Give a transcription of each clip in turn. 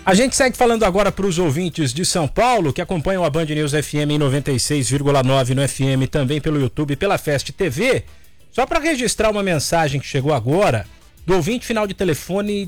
A gente segue falando agora para os ouvintes de São Paulo que acompanham a Band News FM em 96,9 no FM, também pelo YouTube e pela Fest TV. Só para registrar uma mensagem que chegou agora, do ouvinte final de telefone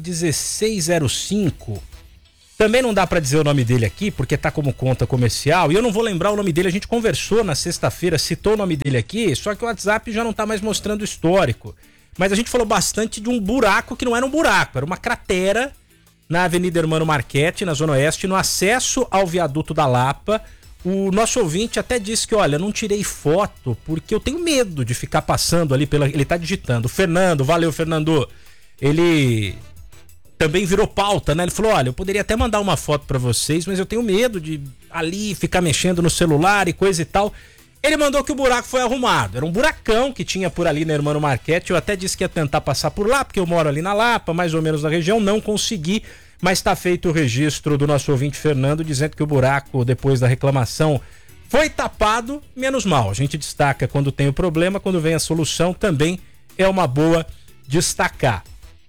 1605. Também não dá para dizer o nome dele aqui, porque tá como conta comercial, e eu não vou lembrar o nome dele. A gente conversou na sexta-feira, citou o nome dele aqui, só que o WhatsApp já não tá mais mostrando o histórico. Mas a gente falou bastante de um buraco que não era um buraco, era uma cratera na Avenida Hermano Marchetti, na Zona Oeste, no acesso ao viaduto da Lapa. O nosso ouvinte até disse que, olha, não tirei foto porque eu tenho medo de ficar passando ali pela... Ele tá digitando. Fernando, valeu, Fernando. Ele também virou pauta, né? Ele falou, olha, eu poderia até mandar uma foto pra vocês, mas eu tenho medo de ali ficar mexendo no celular e coisa e tal. Ele mandou que o buraco foi arrumado. Era um buracão que tinha por ali na Hermano Marchetti. Eu até disse que ia tentar passar por lá, porque eu moro ali na Lapa, mais ou menos na região. Não consegui, mas está feito o registro do nosso ouvinte Fernando, dizendo que o buraco, depois da reclamação, foi tapado. Menos mal. A gente destaca quando tem o problema, quando vem a solução, também é uma boa destacar.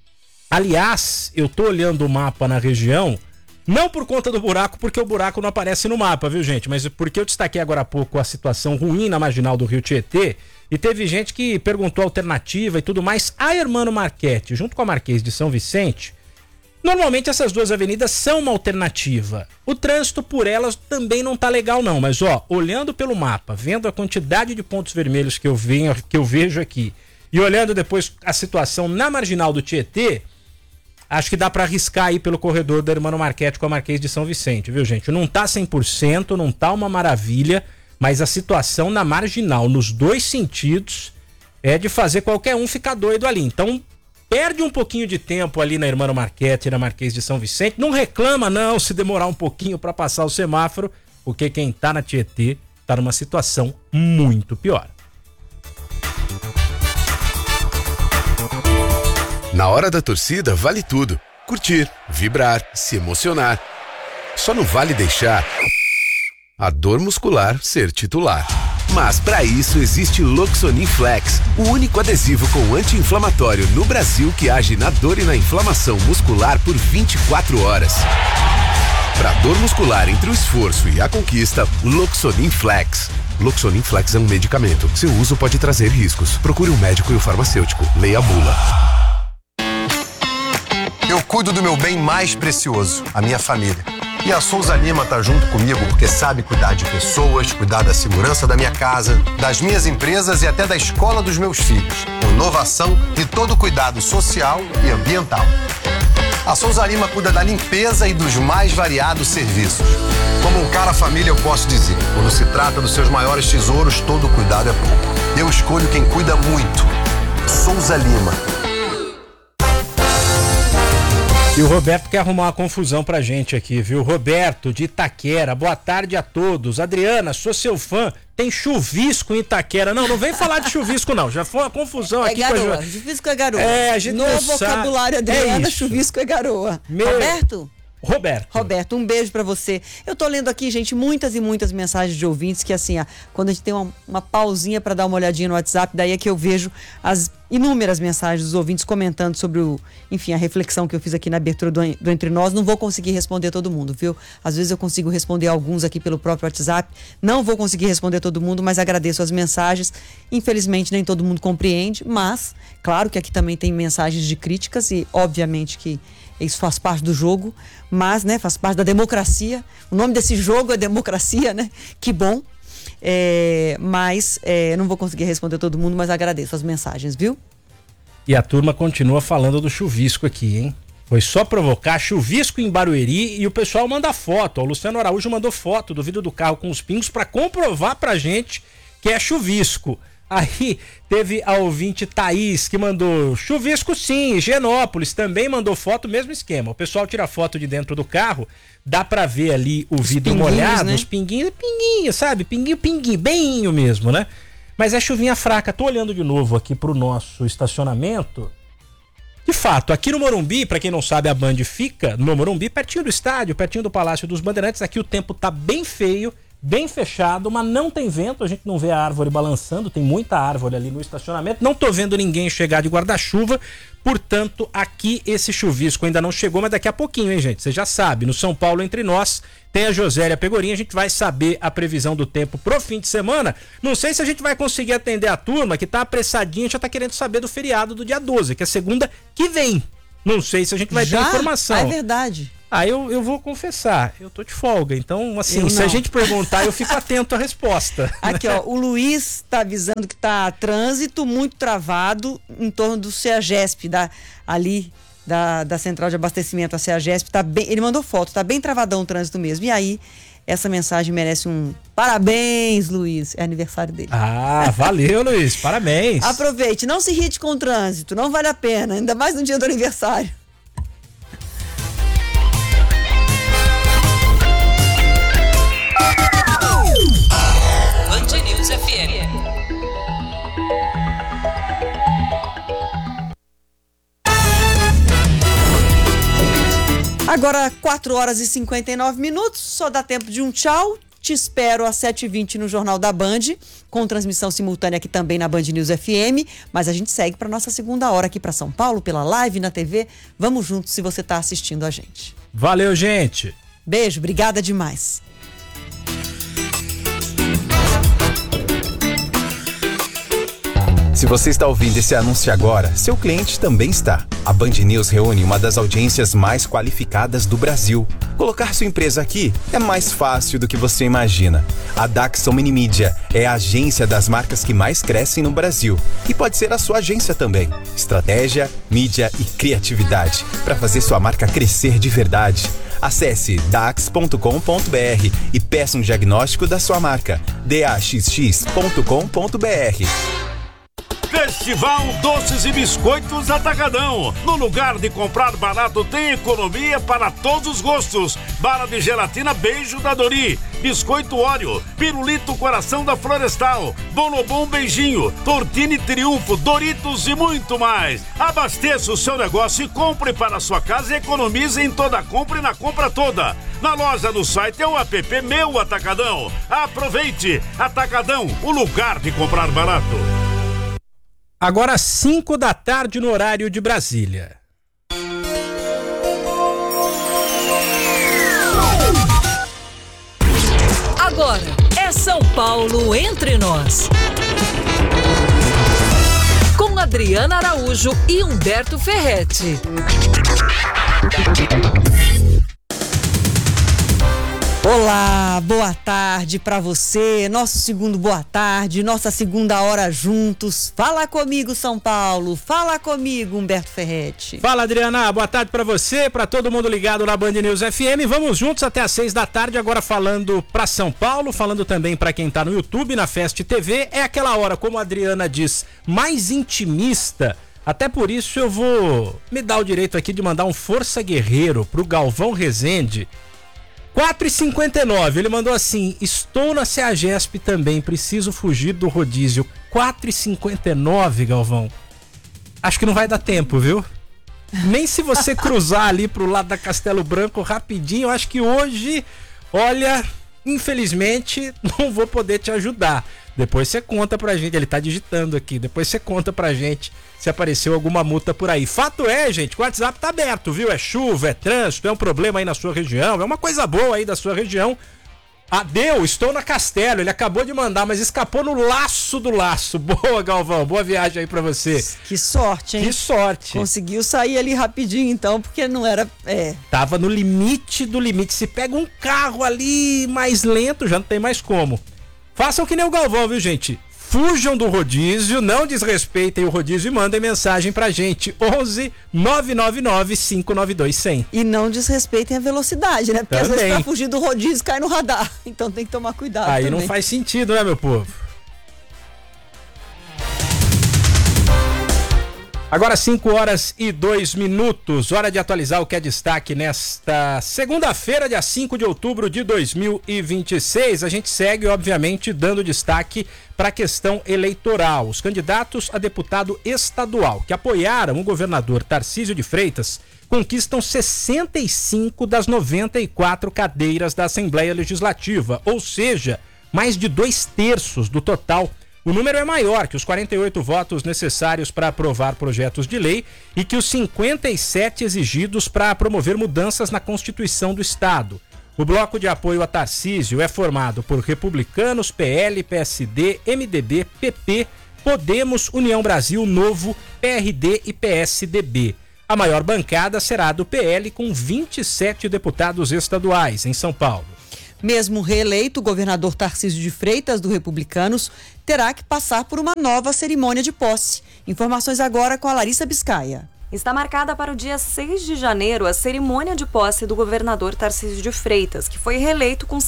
Aliás, eu tô olhando o mapa na região, não por conta do buraco, porque o buraco não aparece no mapa, viu, gente? Mas porque eu destaquei agora há pouco a situação ruim na marginal do Rio Tietê, e teve gente que perguntou alternativa e tudo mais. A Hermano Marchetti, junto com a Marquês de São Vicente, normalmente essas duas avenidas são uma alternativa. O trânsito por elas também não tá legal não, mas ó, olhando pelo mapa, vendo a quantidade de pontos vermelhos que eu vejo aqui, e olhando depois a situação na marginal do Tietê, acho que dá pra arriscar aí pelo corredor da Hermano Marchetti com a Marquês de São Vicente, viu, gente? Não tá 100%, não tá uma maravilha, mas a situação na marginal, nos dois sentidos, é de fazer qualquer um ficar doido ali. Então, perde um pouquinho de tempo ali na Hermano Marchetti e na Marquês de São Vicente. Não reclama, não, se demorar um pouquinho pra passar o semáforo, porque quem tá na Tietê tá numa situação muito pior. Na hora da torcida, vale tudo. Curtir, vibrar, se emocionar. Só não vale deixar a dor muscular ser titular. Mas para isso existe Loxonin Flex, o único adesivo com anti-inflamatório no Brasil que age na dor e na inflamação muscular por 24 horas. Para dor muscular entre o esforço e a conquista, Loxonin Flex. Loxonin Flex é um medicamento. Seu uso pode trazer riscos. Procure um médico e o farmacêutico. Leia a bula. Eu cuido do meu bem mais precioso, a minha família. E a Souza Lima tá junto comigo porque sabe cuidar de pessoas, cuidar da segurança da minha casa, das minhas empresas e até da escola dos meus filhos. Com inovação e todo cuidado social e ambiental. A Souza Lima cuida da limpeza e dos mais variados serviços. Como um cara família, eu posso dizer, quando se trata dos seus maiores tesouros, todo cuidado é pouco. Eu escolho quem cuida muito. Souza Lima. E o Roberto quer arrumar uma confusão pra gente aqui, viu? Roberto, de Itaquera, boa tarde a todos. Adriana, sou seu fã, tem chuvisco em Itaquera. Não vem falar de chuvisco não, já foi uma confusão aqui. Garoa, com a... chuvisco é garoa. A gente no vocabulário Adriana, chuvisco é garoa. Roberto, um beijo pra você. Eu tô lendo aqui, gente, muitas e muitas mensagens de ouvintes que assim, quando a gente tem uma pausinha pra dar uma olhadinha no WhatsApp, daí é que eu vejo as inúmeras mensagens dos ouvintes comentando sobre a reflexão que eu fiz aqui na abertura do Entre Nós. Não vou conseguir responder todo mundo, viu? Às vezes eu consigo responder alguns aqui pelo próprio WhatsApp. Não vou conseguir responder todo mundo, mas agradeço as mensagens. Infelizmente nem todo mundo compreende, mas claro que aqui também tem mensagens de críticas e obviamente que isso faz parte do jogo, mas, né, faz parte da democracia. O nome desse jogo é democracia, né? Que bom. Mas não vou conseguir responder todo mundo, mas agradeço as mensagens, viu? E a turma continua falando do chuvisco aqui, hein? Foi só provocar chuvisco em Barueri e o pessoal manda foto. O Luciano Araújo mandou foto do vidro do carro com os pingos para comprovar pra gente que é chuvisco. Aí teve a ouvinte Thaís que mandou chuvisco sim, Higienópolis também mandou foto, mesmo esquema. O pessoal tira foto de dentro do carro, dá pra ver ali o vidro molhado, né? Os pinguinhos, sabe? Pinguinho, bem mesmo, né? Mas é chuvinha fraca. Tô olhando de novo aqui pro nosso estacionamento. De fato, aqui no Morumbi, pra quem não sabe, a Band fica no Morumbi, pertinho do estádio, pertinho do Palácio dos Bandeirantes. Aqui o tempo tá bem feio, bem fechado, mas não tem vento, a gente não vê a árvore balançando, tem muita árvore ali no estacionamento, não tô vendo ninguém chegar de guarda-chuva, portanto, aqui esse chuvisco ainda não chegou, mas daqui a pouquinho, hein, gente? Você já sabe, no São Paulo Entre Nós, tem a Josélia Pegorinha, a gente vai saber a previsão do tempo pro fim de semana. Não sei se a gente vai conseguir atender a turma que tá apressadinha, já tá querendo saber do feriado do dia 12, que é segunda que vem. Não sei se a gente vai ter informação. É verdade. Eu vou confessar, eu tô de folga, então assim, se a gente perguntar, eu fico atento à resposta. Aqui, ó, o Luiz tá avisando que tá trânsito muito travado em torno do CEAGESP, da central de abastecimento, a CEAGESP, tá bem, ele mandou foto, tá bem travadão o trânsito mesmo, e aí essa mensagem merece um parabéns, Luiz, é aniversário dele. Ah, valeu, Luiz, parabéns. Aproveite, não se irrite com o trânsito, não vale a pena, ainda mais no dia do aniversário. Band News FM. Agora 4 horas e 59 minutos, só dá tempo de um tchau. Te espero às 7h20 no Jornal da Band, com transmissão simultânea aqui também na Band News FM, mas a gente segue para nossa segunda hora aqui para São Paulo, pela live na TV. Vamos juntos se você está assistindo a gente. Valeu, gente. Beijo, obrigada demais. Se você está ouvindo esse anúncio agora, seu cliente também está. A Band News reúne uma das audiências mais qualificadas do Brasil. Colocar sua empresa aqui é mais fácil do que você imagina. A Daxon Minimídia é a agência das marcas que mais crescem no Brasil. E pode ser a sua agência também. Estratégia, mídia e criatividade para fazer sua marca crescer de verdade. Acesse dax.com.br e peça um diagnóstico da sua marca. daxx.com.br. Festival Doces e Biscoitos Atacadão. No lugar de comprar barato, tem economia para todos os gostos. Bala de gelatina Beijo da Dori, Biscoito Oreo, Pirulito Coração da Florestal, Bonobom Beijinho, Tortini Triunfo, Doritos e muito mais. Abasteça o seu negócio e compre para a sua casa e economize em toda compra e na compra toda. Na loja, no site é o app Meu Atacadão. Aproveite! Atacadão, o lugar de comprar barato. Agora 5 da tarde no horário de Brasília. Agora é São Paulo Entre Nós. Com Adriana Araújo e Humberto Ferretti. Olá, boa tarde pra você, nosso segundo boa tarde, nossa segunda hora juntos. Fala comigo, São Paulo, fala comigo, Humberto Ferretti. Fala, Adriana, boa tarde pra você, pra todo mundo ligado na Band News FM. Vamos juntos até às 6 da tarde, agora falando pra São Paulo, falando também pra quem tá no YouTube, na Fest TV. É aquela hora, como a Adriana diz, mais intimista. Até por isso eu vou me dar o direito aqui de mandar um Força Guerreiro pro Galvão Rezende. 4h59, ele mandou assim: estou na CEAGESP também, preciso fugir do rodízio. 4h59, Galvão. Acho que não vai dar tempo, viu? Nem se você cruzar ali pro lado da Castelo Branco rapidinho, eu acho que hoje, olha, infelizmente, não vou poder te ajudar. Depois você conta pra gente, ele tá digitando aqui, depois você conta pra gente se apareceu alguma multa por aí. Fato é, gente, o WhatsApp tá aberto, viu? É chuva, é trânsito, é um problema aí na sua região, é uma coisa boa aí da sua região. Adeu, estou na Castelo, ele acabou de mandar, mas escapou no laço do laço. Boa, Galvão, boa viagem aí pra você. Que sorte, hein? Que sorte. Conseguiu sair ali rapidinho então, porque não era... Tava no limite do limite, se pega um carro ali mais lento, já não tem mais como. Façam que nem o Galvão, viu, gente? Fujam do rodízio, não desrespeitem o rodízio e mandem mensagem pra gente. 11 999 592 100. E não desrespeitem a velocidade, né? Porque também. Às vezes pra fugir do rodízio cai no radar. Então tem que tomar cuidado aí também. Não faz sentido, né, meu povo? Agora 5 horas e 2 minutos, hora de atualizar o que é destaque nesta segunda-feira, dia 5 de outubro de 2026. A gente segue, obviamente, dando destaque para a questão eleitoral. Os candidatos a deputado estadual que apoiaram o governador Tarcísio de Freitas conquistam 65 das 94 cadeiras da Assembleia Legislativa, ou seja, mais de 2/3 do total. O número é maior que os 48 votos necessários para aprovar projetos de lei e que os 57 exigidos para promover mudanças na Constituição do Estado. O bloco de apoio a Tarcísio é formado por republicanos, PL, PSD, MDB, PP, Podemos, União Brasil, Novo, PRD e PSDB. A maior bancada será a do PL, com 27 deputados estaduais em São Paulo. Mesmo reeleito, o governador Tarcísio de Freitas, do Republicanos, terá que passar por uma nova cerimônia de posse. Informações agora com a Larissa Biscaia. Está marcada para o dia 6 de janeiro a cerimônia de posse do governador Tarcísio de Freitas, que foi reeleito com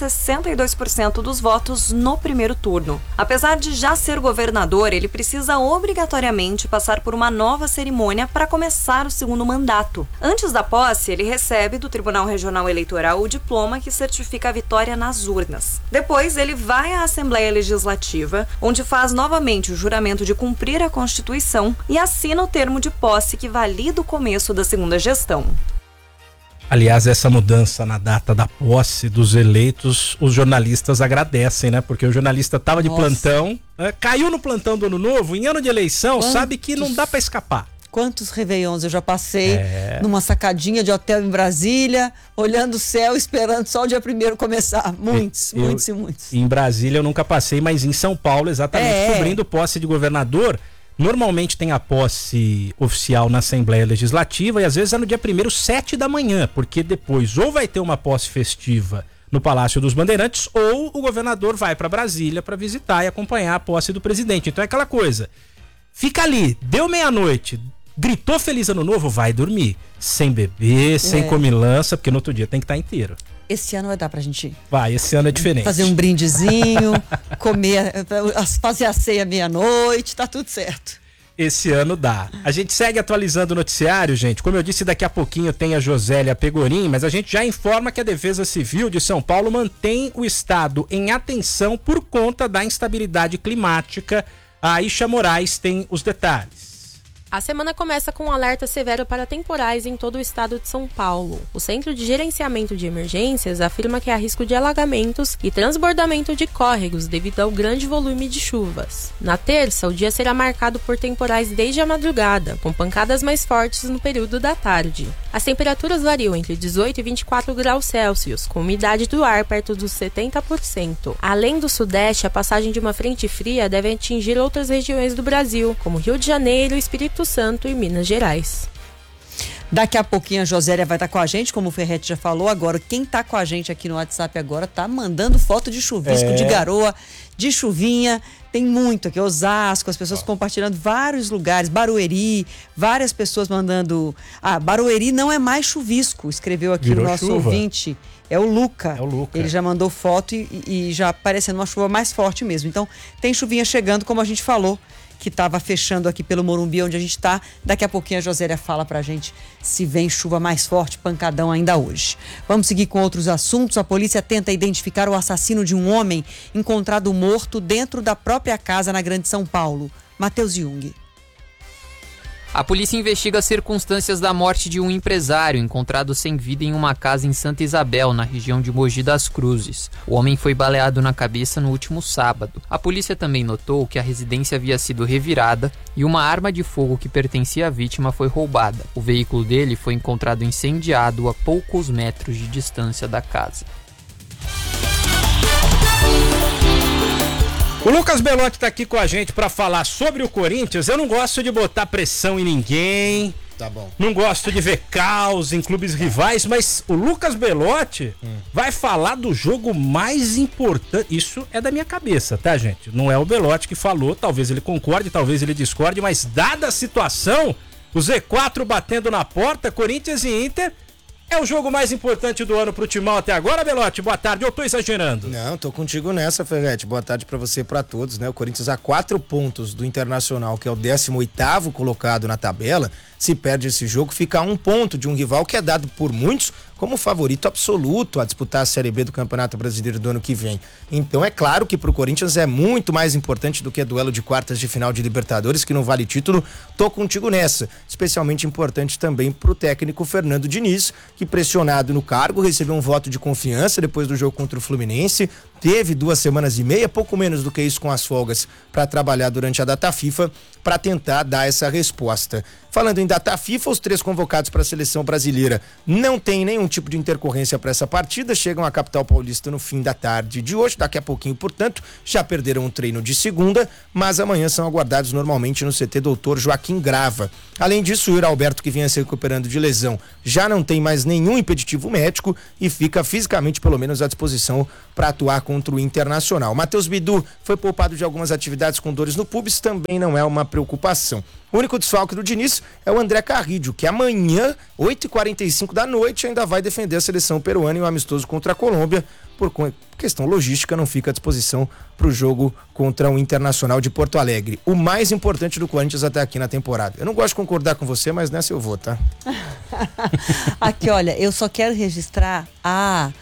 62% dos votos no primeiro turno. Apesar de já ser governador, ele precisa obrigatoriamente passar por uma nova cerimônia para começar o segundo mandato. Antes da posse, ele recebe do Tribunal Regional Eleitoral o diploma que certifica a vitória nas urnas. Depois, ele vai à Assembleia Legislativa, onde faz novamente o juramento de cumprir a Constituição e assina o termo de posse que valida do começo da segunda gestão. Aliás, essa mudança na data da posse dos eleitos, os jornalistas agradecem, né? Porque o jornalista estava de plantão, caiu no plantão do Ano Novo, em ano de eleição, sabe que não dá para escapar. Quantos réveillons eu já passei numa sacadinha de hotel em Brasília, olhando o céu, esperando só o dia 1º começar. Muitos. Em Brasília eu nunca passei, mas em São Paulo, exatamente, cobrindo posse de governador. Normalmente tem a posse oficial na Assembleia Legislativa e às vezes é no dia 1º, 7 da manhã, porque depois ou vai ter uma posse festiva no Palácio dos Bandeirantes ou o governador vai para Brasília para visitar e acompanhar a posse do presidente. Então é aquela coisa, fica ali, deu meia-noite, gritou Feliz Ano Novo, vai dormir, sem beber, sem comilança, porque no outro dia tem que estar inteiro. Esse ano vai dar pra gente ir. Vai, esse ano é diferente. Fazer um brindezinho, comer, fazer a ceia meia-noite, tá tudo certo. Esse ano dá. A gente segue atualizando o noticiário, gente. Como eu disse, daqui a pouquinho tem a Josélia Pegorim, mas a gente já informa que a Defesa Civil de São Paulo mantém o estado em atenção por conta da instabilidade climática. A Aisha Moraes tem os detalhes. A semana começa com um alerta severo para temporais em todo o estado de São Paulo. O Centro de Gerenciamento de Emergências afirma que há risco de alagamentos e transbordamento de córregos devido ao grande volume de chuvas. Na terça, o dia será marcado por temporais desde a madrugada, com pancadas mais fortes no período da tarde. As temperaturas variam entre 18 e 24 graus Celsius, com umidade do ar perto dos 70%. Além do sudeste, a passagem de uma frente fria deve atingir outras regiões do Brasil, como Rio de Janeiro, Espírito Santo e Minas Gerais. Daqui a pouquinho a Josélia vai estar com a gente, como o Ferretti já falou. Agora, quem está com a gente aqui no WhatsApp agora tá mandando foto de chuvisco, de garoa, de chuvinha. Tem muito aqui, Osasco, as pessoas compartilhando vários lugares, Barueri, várias pessoas mandando. Barueri não é mais chuvisco, escreveu aqui o nosso ouvinte. É o Luca. Ele já mandou foto e já aparecendo uma chuva mais forte mesmo. Então, tem chuvinha chegando, como a gente falou, que estava fechando aqui pelo Morumbi, onde a gente está. Daqui a pouquinho a Josélia fala pra gente se vem chuva mais forte, pancadão ainda hoje. Vamos seguir com outros assuntos. A polícia tenta identificar o assassino de um homem encontrado morto dentro da própria casa na Grande São Paulo. Matheus Jung. A polícia investiga as circunstâncias da morte de um empresário encontrado sem vida em uma casa em Santa Isabel, na região de Mogi das Cruzes. O homem foi baleado na cabeça no último sábado. A polícia também notou que a residência havia sido revirada e uma arma de fogo que pertencia à vítima foi roubada. O veículo dele foi encontrado incendiado a poucos metros de distância da casa. O Lucas Belotti tá aqui com a gente para falar sobre o Corinthians. Eu não gosto de botar pressão em ninguém. Tá bom. Não gosto de ver caos em clubes rivais, mas o Lucas Belotti vai falar do jogo mais importante. Isso é da minha cabeça, tá, gente? Não é o Belotti que falou, talvez ele concorde, talvez ele discorde, mas dada a situação, o Z4 batendo na porta, Corinthians e Inter, é o jogo mais importante do ano pro Timão até agora, Belotti? Boa tarde, eu tô exagerando. Não, tô contigo nessa, Ferretti. Boa tarde pra você e pra todos, né? O Corinthians a 4 pontos do Internacional, que é o 18º colocado na tabela. Se perde esse jogo, fica a 1 ponto de um rival que é dado por muitos como favorito absoluto a disputar a Série B do Campeonato Brasileiro do ano que vem. Então é claro que pro Corinthians é muito mais importante do que duelo de quartas de final de Libertadores, que não vale título. Tô contigo nessa. Especialmente importante também pro técnico Fernando Diniz, que pressionado no cargo, recebeu um voto de confiança depois do jogo contra o Fluminense, teve 2 semanas e meia, pouco menos do que isso com as folgas, para trabalhar durante a data FIFA, para tentar dar essa resposta. Falando em data FIFA, os 3 convocados para a seleção brasileira não tem nenhum tipo de intercorrência para essa partida, chegam à capital paulista no fim da tarde de hoje, daqui a pouquinho, portanto, já perderam um treino de segunda, mas amanhã são aguardados normalmente no CT Dr. Joaquim Grava. Além disso, o Yuri Alberto, que vinha se recuperando de lesão, já não tem mais nenhum impeditivo médico e fica fisicamente, pelo menos, à disposição para atuar contra o Internacional. Matheus Bidu foi poupado de algumas atividades com dores no pubis, também não é uma preocupação. O único desfalque do Diniz é o André Carrillo, que amanhã, 8h45 da noite, ainda vai defender a seleção peruana em um amistoso contra a Colômbia. Por questão logística, não fica à disposição para o jogo contra o Internacional de Porto Alegre. O mais importante do Corinthians até aqui na temporada. Eu não gosto de concordar com você, mas nessa eu vou, tá? Aqui, olha, eu só quero registrar a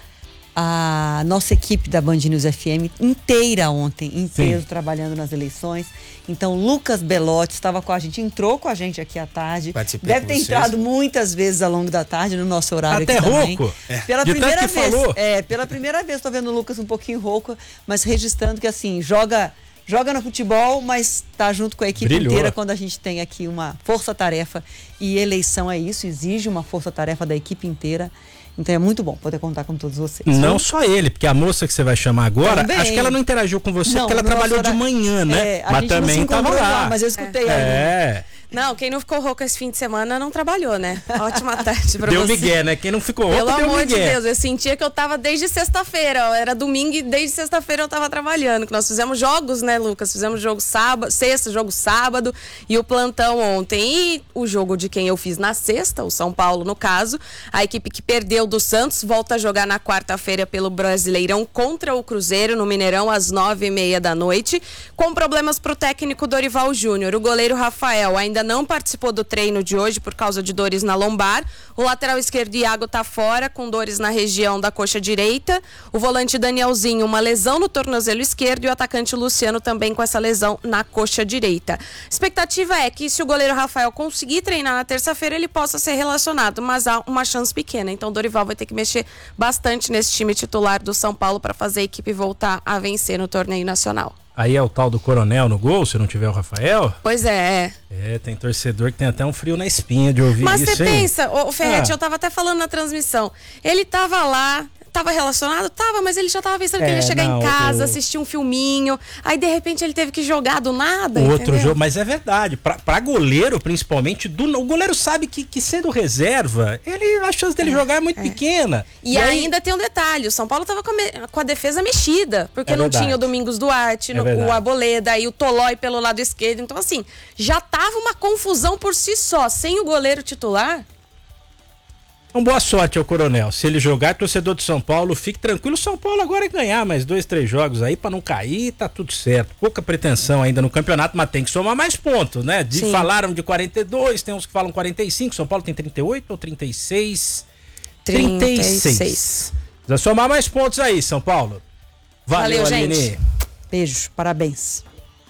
nossa equipe da Band News FM inteira ontem, trabalhando nas eleições. Então, Lucas Belotti estava com a gente, entrou com a gente aqui à tarde. Participei. Deve ter entrado muitas vezes ao longo da tarde, no nosso horário até aqui rouco. também. Pela primeira vez. Pela primeira vez estou vendo o Lucas um pouquinho rouco, mas registrando que assim, joga no futebol, mas tá junto com a equipe inteira quando a gente tem aqui uma força-tarefa. E eleição é isso, exige uma força-tarefa da equipe inteira. Então é muito bom poder contar com todos vocês. Não só ele, porque a moça que você vai chamar agora, também. Acho que ela não interagiu com você, porque ela trabalhou de manhã, né? Mas também estava lá. Mas eu escutei ela. Não, quem não ficou rouco esse fim de semana não trabalhou, né? Ótima tarde pra deu você. Deu migué, né? Quem não ficou rouco Pelo deu amor migué. de Deus, eu sentia que eu tava desde sexta-feira. Era domingo e desde sexta-feira eu tava trabalhando. Que nós fizemos jogos, né, Lucas? Fizemos jogo sexta, jogo sábado e o plantão ontem. E o jogo de quem eu fiz na sexta, o São Paulo no caso, a equipe que perdeu do Santos volta a jogar na quarta-feira pelo Brasileirão contra o Cruzeiro no Mineirão às 9h30 da noite, com problemas pro técnico Dorival Júnior. O goleiro Rafael ainda não participou do treino de hoje por causa de dores na lombar. O lateral esquerdo Iago tá fora com dores na região da coxa direita. O volante Danielzinho, uma lesão no tornozelo esquerdo, e o atacante Luciano também com essa lesão na coxa direita. Expectativa é que se o goleiro Rafael conseguir treinar na terça-feira, ele possa ser relacionado, mas há uma chance pequena. Então Dorival vai ter que mexer bastante nesse time titular do São Paulo para fazer a equipe voltar a vencer no torneio nacional. Aí é o tal do Coronel no gol, se não tiver o Rafael? Pois é. Tem torcedor que tem até um frio na espinha de ouvir mas isso, você pensa, o Ferretti, eu tava até falando na transmissão, ele tava lá, tava relacionado? Tava, mas ele já tava pensando que ele ia chegar em casa, assistir um filminho, aí de repente ele teve que jogar do nada, outro jogo, mas é verdade, pra goleiro principalmente, o goleiro sabe que sendo reserva, a chance dele jogar é muito pequena. E ainda tem um detalhe, o São Paulo tava com a defesa mexida, porque não tinha o Domingos Duarte, o Arboleda, aí o Tolói pelo lado esquerdo, então assim, já tava uma confusão por si só, sem o goleiro titular. Então, boa sorte ao Coronel. Se ele jogar, torcedor de São Paulo, fique tranquilo. O São Paulo agora é ganhar mais 2, 3 jogos aí pra não cair, tá tudo certo. Pouca pretensão ainda no campeonato, mas tem que somar mais pontos, né? Falaram de 42, tem uns que falam 45. São Paulo tem 38 ou 36? 36. Precisa somar mais pontos aí, São Paulo. Valeu, Aline. Gente. Beijo, parabéns.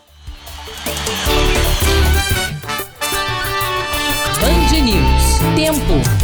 Band News. Tempo.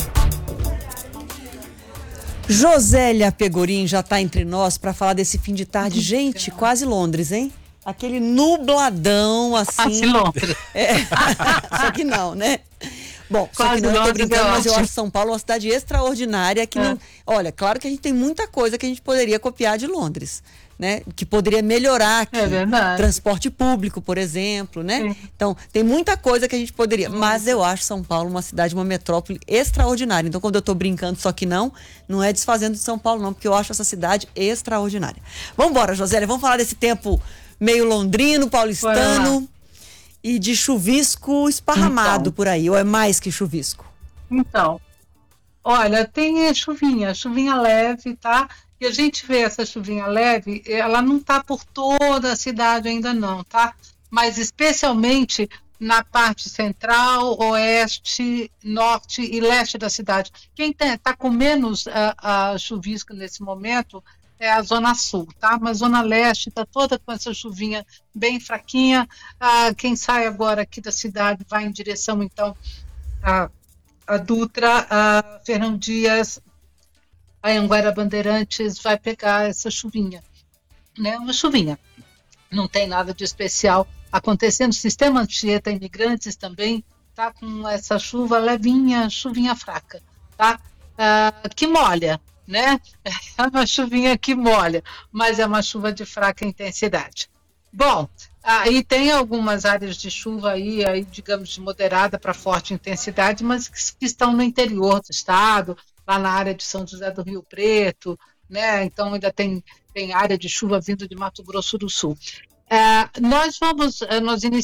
Josélia Pegorim já está entre nós para falar desse fim de tarde. Gente, quase Londres, hein? Aquele nubladão assim. Quase Londres. Só que não, né? Bom, só que não, eu tô brincando, mas eu acho São Paulo uma cidade extraordinária que não... Olha, claro que a gente tem muita coisa que a gente poderia copiar de Londres, né? Que poderia melhorar aqui. É verdade. Transporte público, por exemplo, né? Sim. Então, tem muita coisa que a gente poderia... Mas eu acho São Paulo uma cidade, uma metrópole extraordinária. Então, quando eu tô brincando, só que não é desfazendo de São Paulo, não, porque eu acho essa cidade extraordinária. Vambora, Josélia, vamos falar desse tempo meio londrino, paulistano e de chuvisco esparramado por aí, ou é mais que chuvisco? Então, olha, tem chuvinha leve, tá? E a gente vê essa chuvinha leve, ela não tá por toda a cidade ainda não, tá? Mas especialmente na parte central, oeste, norte e leste da cidade. Quem está com menos chuvisco nesse momento é a Zona Sul, tá? Mas a Zona Leste está toda com essa chuvinha bem fraquinha. Quem sai agora aqui da cidade vai em direção, então, a Dutra, a Fernão Dias, a Anguera Bandeirantes, vai pegar essa chuvinha, né? Uma chuvinha. Não tem nada de especial acontecendo. O sistema Anchieta Imigrantes também está com essa chuva levinha, chuvinha fraca, tá? Que molha, né? É uma chuvinha que molha, mas é uma chuva de fraca intensidade. Bom, aí tem algumas áreas de chuva aí digamos, de moderada para forte intensidade, mas que estão no interior do estado, lá na área de São José do Rio Preto, né? Então ainda tem área de chuva vindo de Mato Grosso do Sul. Nós iniciamos